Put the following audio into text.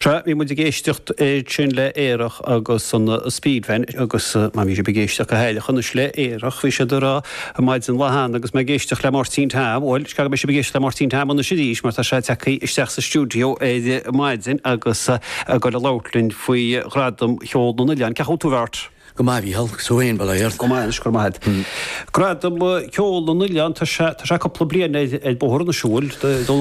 Bhí mu géistecht sin le éireach agus san speedvein agus má bhí sé begéisteach a héile chunus le éireach bhí sé dorá a maid an lehan agus me géisteach le Martin Tam bhil ca me sé begéist le Martin Tam an sidís mar tá sé teí isteach sa stúdio é maidzin agus go le Lautlinn faoi gradam cheolúna lean ce tú bhart. Go mai bhí hall soin bhil ar go mai gur maid. Gradam cheolúna lean tá sé coppla bliana ag bóthir na siúil